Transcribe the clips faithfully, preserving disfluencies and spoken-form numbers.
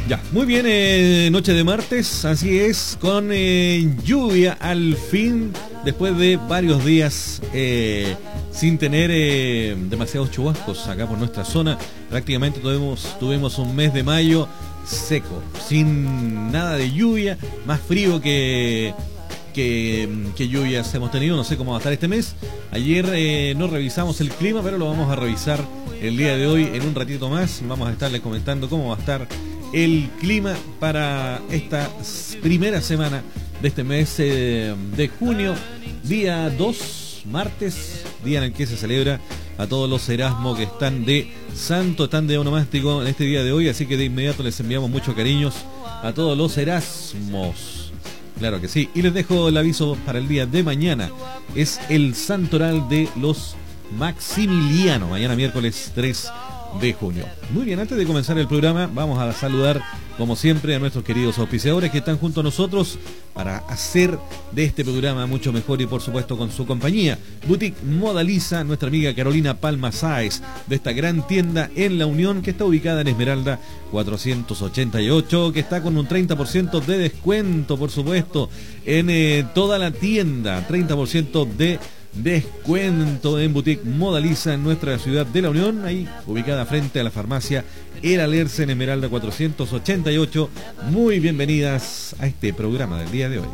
Ya, muy bien, eh, noche de martes, así es, con eh, lluvia al fin, después de varios días eh, sin tener eh, demasiados chubascos acá por nuestra zona. Prácticamente tuvimos, tuvimos un mes de mayo seco, sin nada de lluvia, más frío que, que, que lluvias hemos tenido. No sé cómo va a estar este mes. Ayer eh, no revisamos el clima, pero lo vamos a revisar el día de hoy en un ratito más. Vamos a estarles comentando cómo va a estar el clima para esta primera semana de este mes eh, de junio, día dos, martes, día en el que se celebra a todos los Erasmos que están de santo, están de onomástico en este día de hoy, así que de inmediato les enviamos muchos cariños a todos los Erasmos. Claro que sí, y les dejo el aviso para el día de mañana. Es el santoral de los Maximiliano, mañana miércoles tres de junio. Muy bien, antes de comenzar el programa vamos a saludar como siempre a nuestros queridos auspiciadores que están junto a nosotros para hacer de este programa mucho mejor y por supuesto con su compañía. Boutique Modaliza, nuestra amiga Carolina Palma Sáez, de esta gran tienda en La Unión que está ubicada en Esmeralda cuatrocientos ochenta y ocho, que está con un treinta por ciento de descuento, por supuesto, en eh, toda la tienda, treinta por ciento de descuento en Boutique Modaliza en nuestra ciudad de La Unión, ahí ubicada frente a la farmacia El Alerce en Esmeralda cuatrocientos ochenta y ocho. Muy bienvenidas a este programa del día de hoy.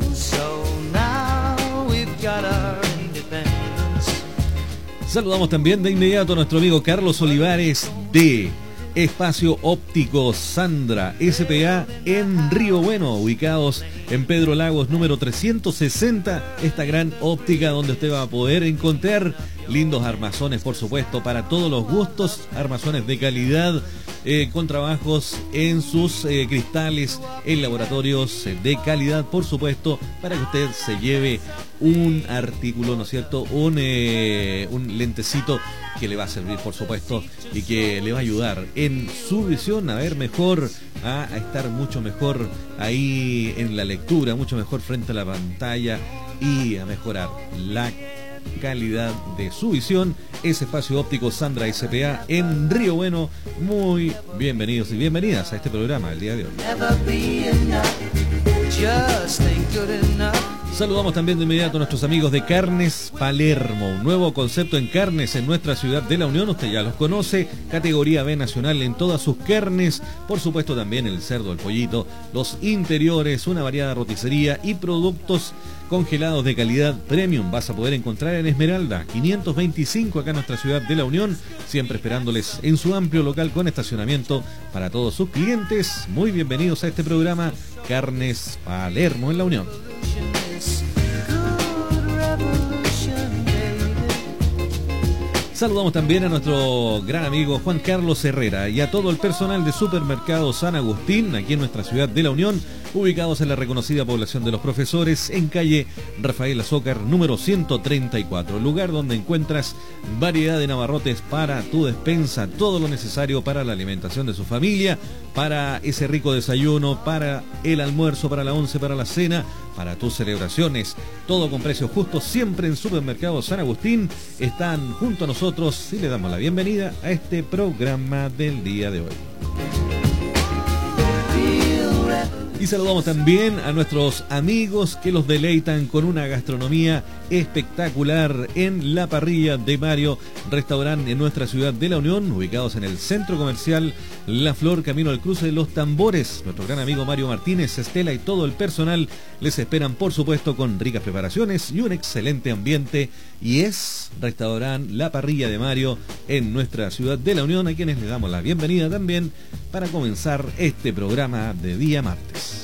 Saludamos también de inmediato a nuestro amigo Carlos Olivares de Espacio Óptico Sandra S P A en Río Bueno, ubicados en Pedro Lagos número trescientos sesenta, esta gran óptica donde usted va a poder encontrar lindos armazones, por supuesto, para todos los gustos, armazones de calidad, eh, con trabajos en sus eh, cristales, en laboratorios de calidad, por supuesto, para que usted se lleve un artículo, ¿no es cierto?, un, eh, un lentecito que le va a servir, por supuesto, y que le va a ayudar en su visión a ver mejor, a, a estar mucho mejor ahí en la lectura, mucho mejor frente a la pantalla y a mejorar la calidad de su visión. Ese Espacio Óptico Sandra S P A en Río Bueno. Muy bienvenidos y bienvenidas a este programa el día de hoy. Saludamos también de inmediato a nuestros amigos de Carnes Palermo, un nuevo concepto en carnes en nuestra ciudad de La Unión. Usted ya los conoce, categoría B nacional en todas sus carnes, por supuesto también el cerdo, el pollito, los interiores, una variada roticería y productos congelados de calidad premium. Vas a poder encontrar en Esmeralda quinientos veinticinco acá en nuestra ciudad de La Unión, siempre esperándoles en su amplio local con estacionamiento para todos sus clientes. Muy bienvenidos a este programa Carnes Palermo en La Unión. Saludamos también a nuestro gran amigo Juan Carlos Herrera y a todo el personal de Supermercado San Agustín, aquí en nuestra ciudad de La Unión, ubicados en la reconocida población de Los Profesores, en calle Rafael Azócar, número ciento treinta y cuatro, lugar donde encuentras variedad de navarrotes para tu despensa, todo lo necesario para la alimentación de su familia, para ese rico desayuno, para el almuerzo, para la once, para la cena, para tus celebraciones, todo con precios justos, siempre en Supermercado San Agustín. Están junto a nosotros y le damos la bienvenida a este programa del día de hoy. Y saludamos también a nuestros amigos que los deleitan con una gastronomía espectacular en La Parrilla de Mario, restaurante en nuestra ciudad de La Unión, ubicados en el centro comercial La Flor, camino al cruce de los Tambores. Nuestro gran amigo Mario Martínez, Estela y todo el personal les esperan, por supuesto, con ricas preparaciones y un excelente ambiente. Y es restaurante La Parrilla de Mario en nuestra ciudad de La Unión, a quienes les damos la bienvenida también para comenzar este programa de día martes.